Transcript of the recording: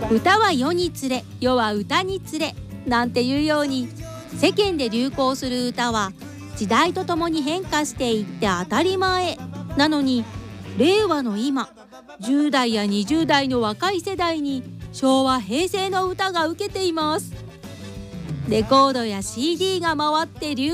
歌は世につれ、世は歌につれなんていうように、世間で流行する歌は時代とともに変化していって当たり前なのに、令和の今、10代や20代の若い世代に昭和平成の歌が受けています。レコードや CD が回って流